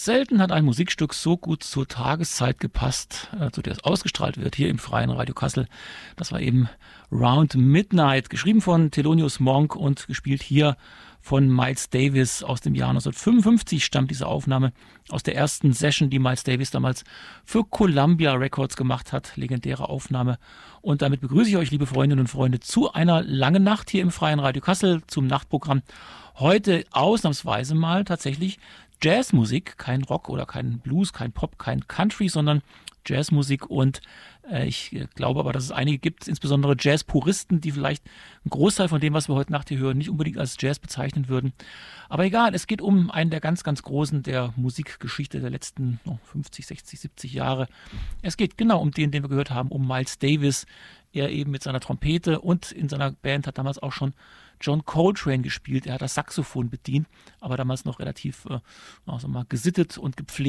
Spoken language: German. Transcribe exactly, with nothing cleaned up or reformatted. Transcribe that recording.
Selten hat ein Musikstück so gut zur Tageszeit gepasst, äh, zu der es ausgestrahlt wird, hier im Freien Radio Kassel. Das war eben Round Midnight, geschrieben von Thelonious Monk und gespielt hier von Miles Davis. Aus dem Jahr neunzehnhundertfünfundfünfzig stammt diese Aufnahme aus der ersten Session, die Miles Davis damals für Columbia Records gemacht hat. Legendäre Aufnahme. Und damit begrüße ich euch, liebe Freundinnen und Freunde, zu einer langen Nacht hier im Freien Radio Kassel, zum Nachtprogramm. Heute ausnahmsweise mal tatsächlich Jazzmusik, kein Rock oder kein Blues, kein Pop, kein Country, sondern Jazzmusik. Und äh, ich glaube aber, dass es einige gibt, insbesondere Jazz-Puristen, die vielleicht einen Großteil von dem, was wir heute Nacht hier hören, nicht unbedingt als Jazz bezeichnen würden. Aber egal, es geht um einen der ganz, ganz Großen der Musikgeschichte der letzten oh, fünfzig, sechzig, siebzig Jahre. Es geht genau um den, den wir gehört haben, um Miles Davis. Er eben mit seiner Trompete und in seiner Band hat damals auch schon John Coltrane gespielt. Er hat das Saxophon bedient, aber damals noch relativ äh, also mal gesittet und gepflegt.